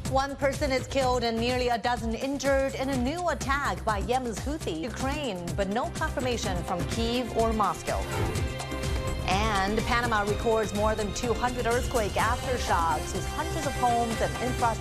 One person is killed and nearly a dozen injured in a new attack by Yemen's Houthi, Ukraine, but no confirmation from Kyiv or Moscow. And Panama records more than 200 earthquake aftershocks, whose hundreds of homes and infrastructure